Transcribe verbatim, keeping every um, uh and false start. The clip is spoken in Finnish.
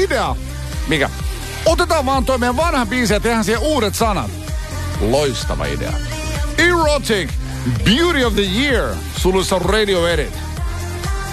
idea. Mikä? Otetaan vaan toi meidän vanha biisi ja tehdään siihen uudet sanat. Loistava idea. Erotic, Beauty of the Year, sulussa Radio Edit.